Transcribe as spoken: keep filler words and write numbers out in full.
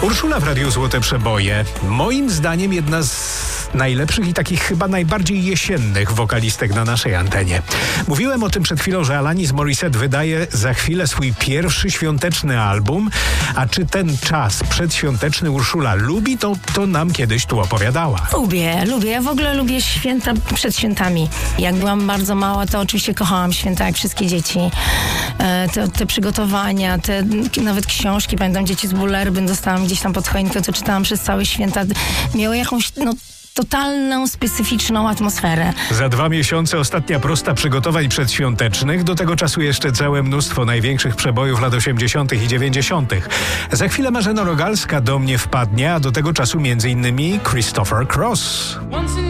Urszula w Radiu Złote Przeboje. Moim zdaniem jedna z najlepszych i takich chyba najbardziej jesiennych wokalistek na naszej antenie. Mówiłem o tym przed chwilą, że Alanis Morissette wydaje za chwilę swój pierwszy świąteczny album, a czy ten czas przedświąteczny Urszula lubi, to, to nam kiedyś tu opowiadała. Lubię, lubię. Ja w ogóle lubię święta przed świętami. Jak byłam bardzo mała, to oczywiście kochałam święta, jak wszystkie dzieci. E, te, te przygotowania, te nawet książki, pamiętam, Dzieci z Bullerbyn dostałam gdzieś tam pod choinkę, to czytałam przez całe święta. Miały jakąś, no, totalną, specyficzną atmosferę. Za dwa miesiące ostatnia prosta przygotowań przedświątecznych. Do tego czasu jeszcze całe mnóstwo największych przebojów lat osiemdziesiątych i dziewięćdziesiątych. Za chwilę Marzena Rogalska do mnie wpadnie, a do tego czasu między innymi Christopher Cross.